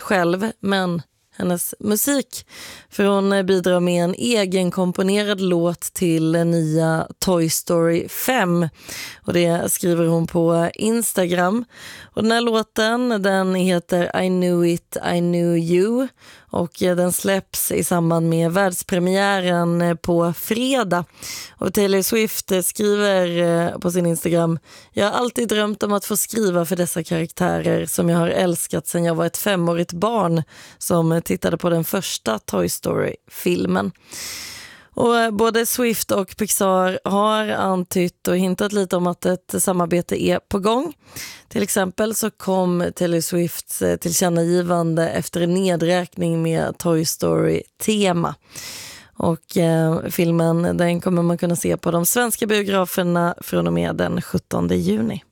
själv, men hennes musik. För hon bidrar med en egenkomponerad låt till nya Toy Story 5. Och det skriver hon på Instagram. Och den här låten, den heter I Knew It, I Knew You. Och den släpps i samband med världspremiären på fredag. Och Taylor Swift skriver på sin Instagram: jag har alltid drömt om att få skriva för dessa karaktärer som jag har älskat sedan jag var ett 5-årigt barn som tittade på den första Toy Story-filmen. Och både Swift och Pixar har antytt och hintat lite om att ett samarbete är på gång. Till exempel så kom Taylor Swifts tillkännagivande efter en nedräkning med Toy Story-tema. Och filmen, den kommer man kunna se på de svenska biograferna från och med den 17 juni.